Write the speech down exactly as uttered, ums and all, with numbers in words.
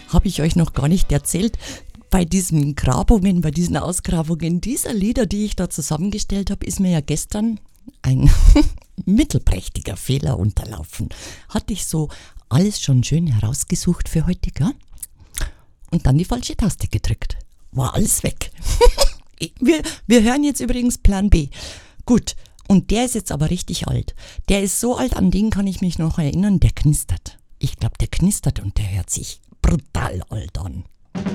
habe ich euch noch gar nicht erzählt. Bei diesen Grabungen, bei diesen Ausgrabungen dieser Lieder, die ich da zusammengestellt habe, ist mir ja gestern ein mittelprächtiger Fehler unterlaufen. Hatte ich so alles schon schön herausgesucht für heute, gell? Und dann die falsche Taste gedrückt. War alles weg. wir, wir hören jetzt übrigens Plan B. Gut, und der ist jetzt aber richtig alt. Der ist so alt, an den kann ich mich noch erinnern, der knistert. Ich glaube, der knistert und der hört sich brutal alt an.